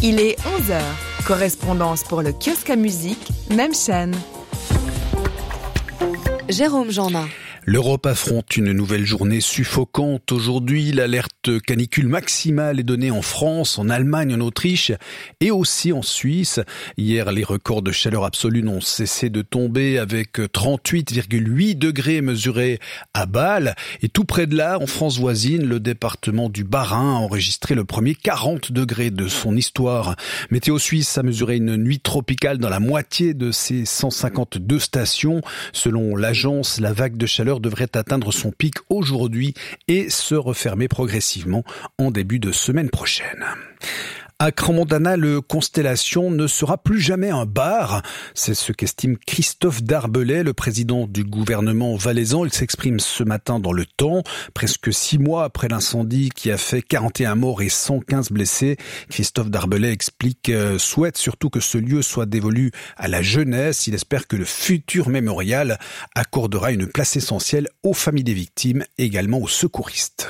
Il est 11h. Correspondance pour le kiosque à musique, même chaîne. Jérôme Jeannin. L'Europe affronte une nouvelle journée suffocante. Aujourd'hui, l'alerte canicule maximale est donnée en France, en Allemagne, en Autriche et aussi en Suisse. Hier, les records de chaleur absolue n'ont cessé de tomber avec 38,8 degrés mesurés à Bâle. Et tout près de là, en France voisine, le département du Bas-Rhin a enregistré le premier 40 degrés de son histoire. Météo Suisse a mesuré une nuit tropicale dans la moitié de ses 152 stations. Selon l'agence, la vague de chaleur devrait atteindre son pic aujourd'hui et se refermer progressivement en début de semaine prochaine. À Crans-Montana, le Constellation ne sera plus jamais un bar. C'est ce qu'estime Christophe Darbelay, le président du gouvernement valaisan. Il s'exprime ce matin dans Le Temps, presque 6 mois après l'incendie qui a fait 41 morts et 115 blessés. Christophe Darbelay souhaite surtout que ce lieu soit dévolu à la jeunesse. Il espère que le futur mémorial accordera une place essentielle aux familles des victimes et également aux secouristes.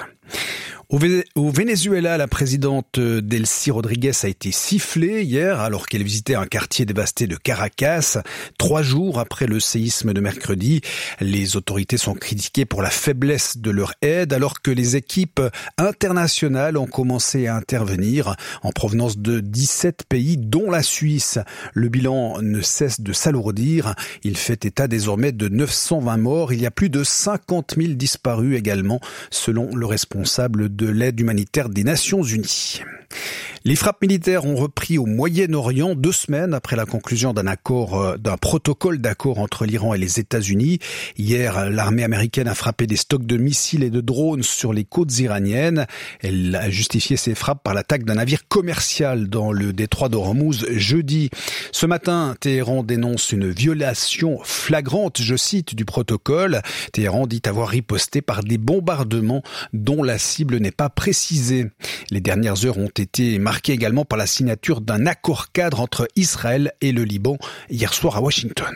Au Venezuela, la présidente Delcy Rodriguez a été sifflée hier alors qu'elle visitait un quartier dévasté de Caracas. 3 jours après le séisme de mercredi, les autorités sont critiquées pour la faiblesse de leur aide alors que les équipes internationales ont commencé à intervenir en provenance de 17 pays dont la Suisse. Le bilan ne cesse de s'alourdir. Il fait état désormais de 920 morts. Il y a plus de 50 000 disparus également selon le responsable de l'aide humanitaire des Nations Unies. Les frappes militaires ont repris au Moyen-Orient 2 semaines après la conclusion d'un protocole d'accord entre l'Iran et les États-Unis. Hier, l'armée américaine a frappé des stocks de missiles et de drones sur les côtes iraniennes. Elle a justifié ces frappes par l'attaque d'un navire commercial dans le détroit d'Ormuz jeudi. Ce matin, Téhéran dénonce une violation flagrante, je cite, du protocole. Téhéran dit avoir riposté par des bombardements dont la cible n'est pas précisée. Les dernières heures ont été marqué également par la signature d'un accord-cadre entre Israël et le Liban hier soir à Washington.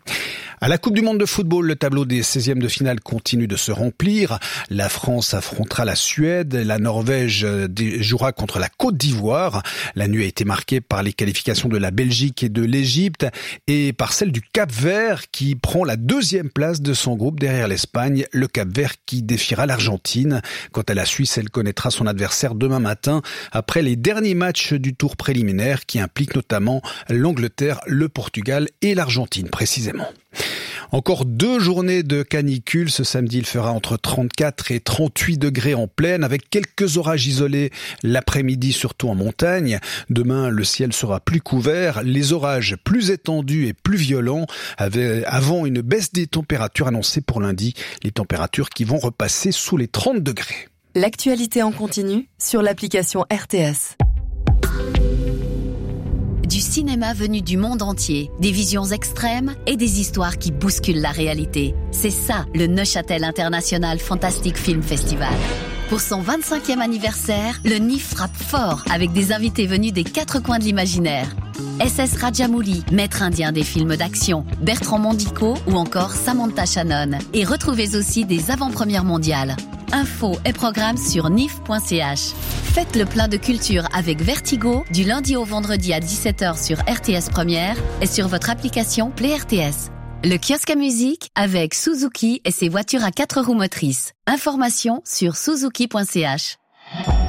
À la Coupe du Monde de football, le tableau des 16e de finale continue de se remplir. La France affrontera la Suède, la Norvège jouera contre la Côte d'Ivoire. La nuit a été marquée par les qualifications de la Belgique et de l'Égypte et par celle du Cap-Vert qui prend la 2e place de son groupe derrière l'Espagne. Le Cap-Vert qui défiera l'Argentine. Quant à la Suisse, elle connaîtra son adversaire demain matin après les derniers matchs du tour préliminaire qui impliquent notamment l'Angleterre, le Portugal et l'Argentine précisément. Encore 2 journées de canicule. Ce samedi, il fera entre 34 et 38 degrés en plaine avec quelques orages isolés l'après-midi, surtout en montagne. Demain, le ciel sera plus couvert, les orages plus étendus et plus violents avant une baisse des températures annoncées pour lundi. Les températures qui vont repasser sous les 30 degrés. L'actualité en continu sur l'application RTS. Du cinéma venu du monde entier, des visions extrêmes et des histoires qui bousculent la réalité. C'est ça, le Neuchâtel International Fantastic Film Festival. Pour son 25e anniversaire, le NIF frappe fort avec des invités venus des 4 coins de l'imaginaire. SS Rajamouli, maître indien des films d'action, Bertrand Mondico ou encore Samantha Shannon. Et retrouvez aussi des avant-premières mondiales. Infos et programmes sur nif.ch. Faites le plein de culture avec Vertigo du lundi au vendredi à 17h sur RTS Première et sur votre application Play RTS. Le kiosque à musique avec Suzuki et ses voitures à 4 roues motrices. Informations sur suzuki.ch.